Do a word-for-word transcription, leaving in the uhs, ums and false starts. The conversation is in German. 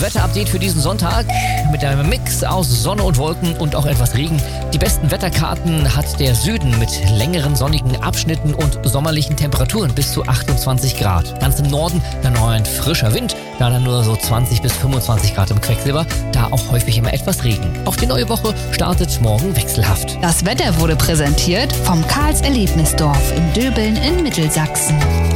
Wetterupdate für diesen Sonntag mit einem Mix aus Sonne und Wolken und auch etwas Regen. Die besten Wetterkarten hat der Süden mit längeren sonnigen Abschnitten und sommerlichen Temperaturen bis zu achtundzwanzig Grad. Ganz im Norden dann noch ein frischer Wind, da dann nur so zwanzig bis fünfundzwanzig Grad im Quecksilber, da auch häufig immer etwas Regen. Auch die neue Woche startet morgen wechselhaft. Das Wetter wurde präsentiert vom Karls Erlebnisdorf in Döbeln in Mittelsachsen.